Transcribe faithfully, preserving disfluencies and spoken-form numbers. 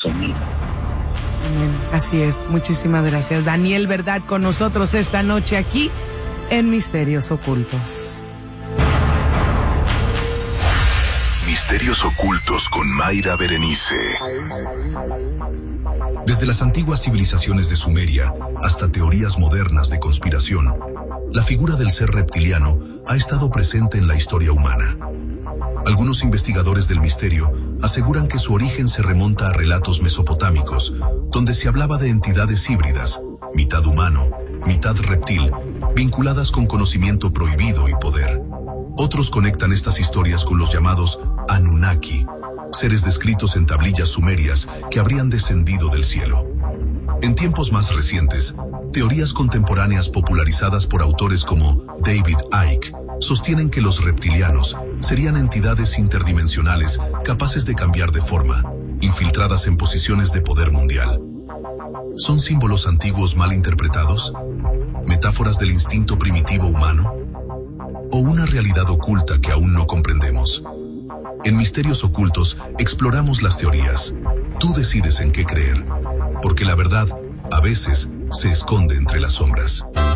sonido. Amén. Así es. Muchísimas gracias, Daniel Verdad, con nosotros esta noche aquí en Misterios Ocultos. Misterios Ocultos con Mayra Berenice. Desde las antiguas civilizaciones de Sumeria hasta teorías modernas de conspiración, la figura del ser reptiliano ha estado presente en la historia humana. Algunos investigadores del misterio aseguran que su origen se remonta a relatos mesopotámicos, donde se hablaba de entidades híbridas, mitad humano, mitad reptil, vinculadas con conocimiento prohibido y poder. Otros conectan estas historias con los llamados Anunnaki, seres descritos en tablillas sumerias que habrían descendido del cielo. En tiempos más recientes, teorías contemporáneas popularizadas por autores como David Icke sostienen que los reptilianos serían entidades interdimensionales capaces de cambiar de forma, infiltradas en posiciones de poder mundial. ¿Son símbolos antiguos mal interpretados? ¿Metáforas del instinto primitivo humano? ¿O una realidad oculta que aún no comprendemos? En Misterios Ocultos exploramos las teorías. Tú decides en qué creer, porque la verdad, a veces, se esconde entre las sombras.